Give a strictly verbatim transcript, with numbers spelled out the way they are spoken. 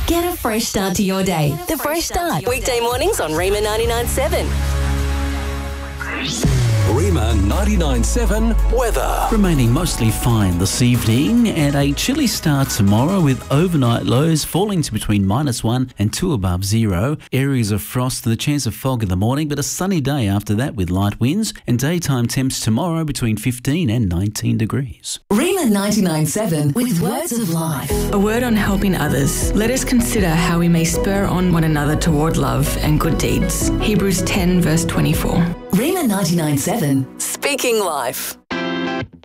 Get a fresh start to your day. The Fresh Start. Weekday mornings on Rima ninety-nine point seven. Rima ninety-nine point seven weather. Remaining mostly fine this evening and a chilly start tomorrow with overnight lows falling to between minus one and two above zero. Areas of frost and the chance of fog in the morning, but a sunny day after that with light winds, and daytime temps tomorrow between fifteen and nineteen degrees. Rima ninety-nine point seven with words of life. A word on helping others. Let us consider how we may spur on one another toward love and good deeds. Hebrews ten verse twenty-four. Rima ninety-nine point seven. Speaking life.